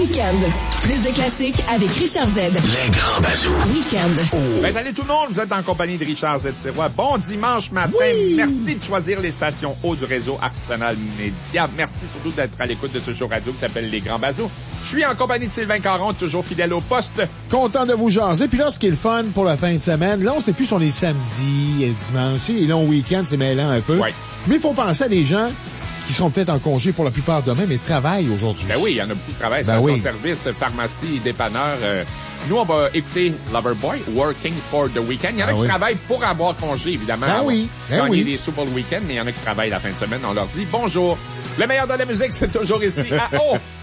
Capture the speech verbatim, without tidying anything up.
Week-end. Plus de classiques avec Richard Z. Les grands bazous. Week-end. Oh. Ben, salut tout le monde, vous êtes en compagnie de Richard Z. Sirois. Bon dimanche matin. Oui. Merci de choisir les stations haut du réseau Arsenal Média. Merci surtout d'être à l'écoute de ce show radio qui s'appelle Les grands bazous. Je suis en compagnie de Sylvain Caron, toujours fidèle au poste. Content de vous jaser. Puis là, ce qui est le fun pour la fin de semaine, là, on sait plus si on est samedi et dimanche. Les longs week-ends, c'est mêlant un peu. Ouais. Mais il faut penser à des gens qui sont peut-être en congé pour la plupart demain, mais travaillent aujourd'hui. Ben oui, il y en a beaucoup de travail. Ben Station oui. service, pharmacie, dépanneur. Euh, nous, on va écouter Loverboy, Working for the Weekend. Il y en a Ben qui oui. travaillent pour avoir congé, évidemment. Ben oui, ben Gagner oui. des sous pour le week-end, mais il y en a qui travaillent la fin de semaine. On leur dit bonjour. Le meilleur de la musique, c'est toujours ici à O